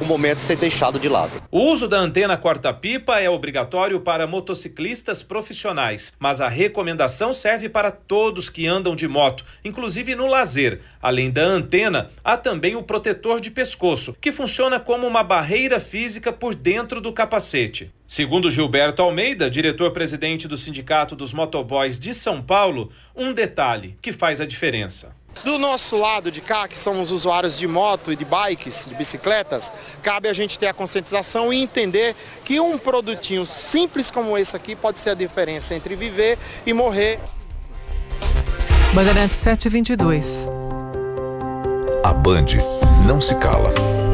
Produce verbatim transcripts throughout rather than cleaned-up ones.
momento ser deixado de lado. O uso da antena corta-pipa é obrigatório para motociclistas profissionais, mas a recomendação serve para todos que andam de moto, inclusive no lazer. Além da antena, há também o protetor de pescoço, que funciona como uma barreira física por dentro do capacete. Segundo Gilberto Almeida, diretor-presidente do Sindicato dos Motoboys de São Paulo, um detalhe que faz a diferença. Do nosso lado de cá, que somos usuários de moto e de bikes, de bicicletas, cabe a gente ter a conscientização e entender que um produtinho simples como esse aqui pode ser a diferença entre viver e morrer. Bandeirantes sete e vinte e dois. A Band não se cala.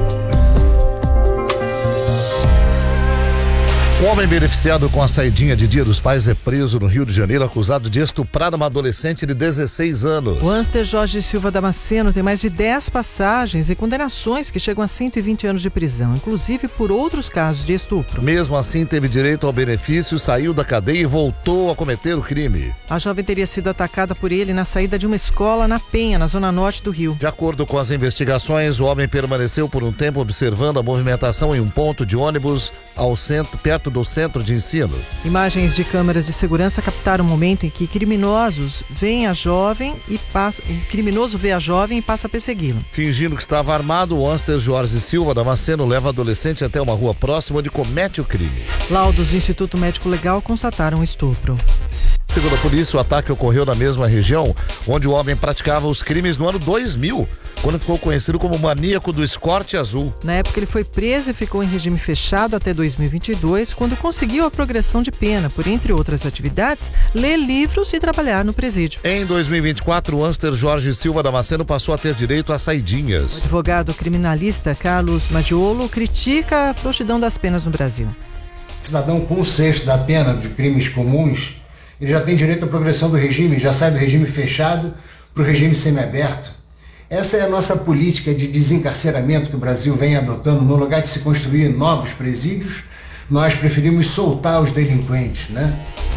Um homem beneficiado com a saidinha de Dia dos Pais é preso no Rio de Janeiro, acusado de estuprar uma adolescente de dezesseis anos. O ânster Jorge Silva Damasceno tem mais de dez passagens e condenações que chegam a cento e vinte anos de prisão, inclusive por outros casos de estupro. Mesmo assim, teve direito ao benefício, saiu da cadeia e voltou a cometer o crime. A jovem teria sido atacada por ele na saída de uma escola na Penha, na zona norte do Rio. De acordo com as investigações, o homem permaneceu por um tempo observando a movimentação em um ponto de ônibus ao centro, perto do centro de ensino. Imagens de câmeras de segurança captaram o momento em que criminosos veem a jovem e passa, o criminoso vê a jovem e passa a persegui-la. Fingindo que estava armado, o ânster Jorge Silva Damasceno leva a adolescente até uma rua próxima onde comete o crime. Laudos do Instituto Médico Legal constataram o estupro. Segundo a polícia, o ataque ocorreu na mesma região onde o homem praticava os crimes no ano dois mil, quando ficou conhecido como maníaco do escorte azul. Na época ele foi preso e ficou em regime fechado até dois mil e vinte e dois, quando conseguiu a progressão de pena por, entre outras atividades, ler livros e trabalhar no presídio. Em dois mil e vinte e quatro, o ânster Jorge Silva Damasceno passou a ter direito a saidinhas. O advogado criminalista Carlos Maggiolo critica a frouxidão das penas no Brasil. Cidadão com um sexto da pena de crimes comuns, ele já tem direito à progressão do regime, já sai do regime fechado para o regime semiaberto. Essa é a nossa política de desencarceramento que o Brasil vem adotando. No lugar de se construir novos presídios, nós preferimos soltar os delinquentes, né?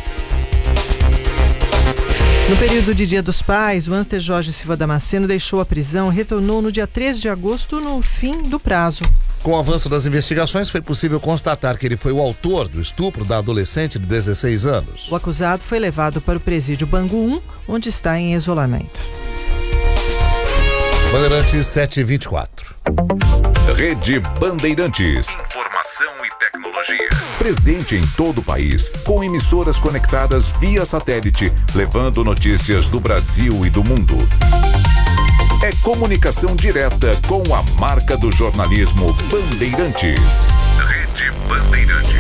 No período de Dia dos Pais, o ânster Jorge Silva Damasceno deixou a prisão e retornou no dia treze de agosto, no fim do prazo. Com o avanço das investigações, foi possível constatar que ele foi o autor do estupro da adolescente de dezesseis anos. O acusado foi levado para o presídio Bangu um, onde está em isolamento. Bandeirantes sete e vinte e quatro. Rede Bandeirantes. Informação e tecnologia. Presente em todo o país, com emissoras conectadas via satélite, levando notícias do Brasil e do mundo. É comunicação direta com a marca do jornalismo Bandeirantes. Rede Bandeirantes.